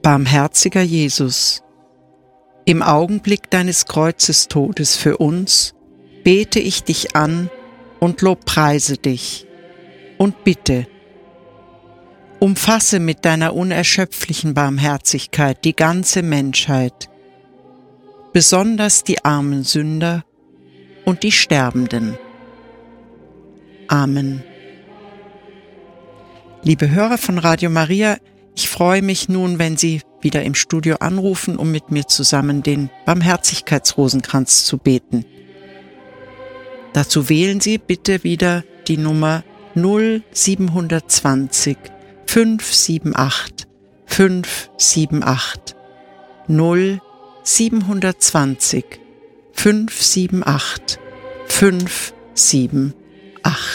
Barmherziger Jesus, im Augenblick deines Kreuzestodes für uns bete ich dich an und lobpreise dich und bitte, umfasse mit deiner unerschöpflichen Barmherzigkeit die ganze Menschheit, besonders die armen Sünder und die Sterbenden. Amen. Liebe Hörer von Radio Maria, ich freue mich nun, wenn Sie wieder im Studio anrufen, um mit mir zusammen den Barmherzigkeitsrosenkranz zu beten. Dazu wählen Sie bitte wieder die Nummer 0720 578 578 0720 578 578.